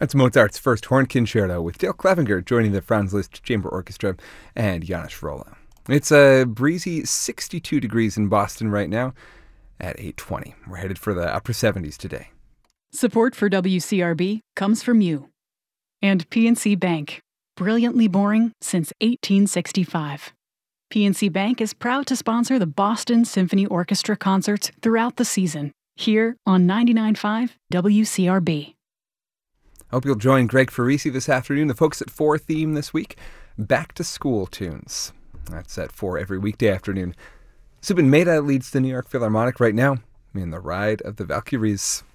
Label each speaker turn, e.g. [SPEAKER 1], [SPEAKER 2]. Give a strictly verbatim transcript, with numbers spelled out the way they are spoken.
[SPEAKER 1] That's Mozart's First Horn Concerto with Dale Clevenger joining the Franz Liszt Chamber Orchestra and Janos Rolla. It's a breezy sixty-two degrees in Boston right now at eight twenty. We're headed for the upper seventies today.
[SPEAKER 2] Support for W C R B comes from you. And P N C Bank, brilliantly boring since eighteen sixty-five. P N C Bank is proud to sponsor the Boston Symphony Orchestra concerts throughout the season, here on ninety-nine point five W C R B.
[SPEAKER 1] Hope you'll join Greg Farisi this afternoon. The Focus at four theme this week, Back to School tunes. That's at four every weekday afternoon. Subin Mehta leads the New York Philharmonic right now in The Ride of the Valkyries.